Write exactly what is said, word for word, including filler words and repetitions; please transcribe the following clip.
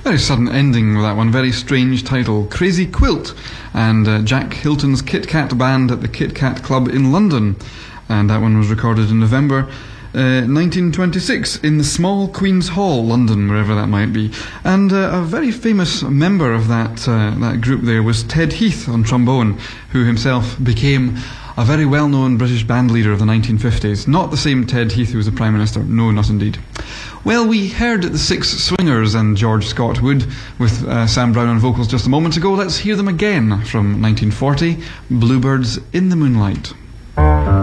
Very sudden ending with that one, very strange title. Crazy Quilt and uh, Jack Hilton's Kit Kat Band at the Kit Kat Club in London. And that one was recorded in November uh, nineteen twenty-six in the small Queen's Hall, London, wherever that might be. And uh, a very famous member of that, uh, that group there was Ted Heath on trombone, who himself became a very well-known British band leader of the nineteen fifties. Not the same Ted Heath who was the Prime Minister. No, not indeed. Well, we heard the Six Swingers and George Scott Wood with uh, Sam Brown on vocals just a moment ago. Let's hear them again from nineteen forty, Bluebirds in the Moonlight.